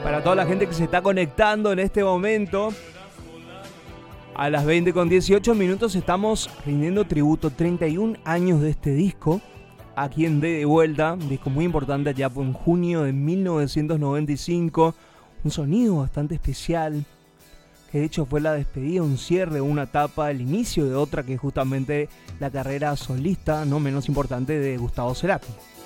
Para toda la gente que se está conectando en este momento, a las 20:18 estamos rindiendo tributo. 31 años de este disco. Aquí en De Vuelta, un disco muy importante ya en junio de 1995. Un sonido bastante especial, que de hecho fue la despedida, un cierre, una etapa, el inicio de otra, que es justamente la carrera solista, no menos importante, de Gustavo Cerati.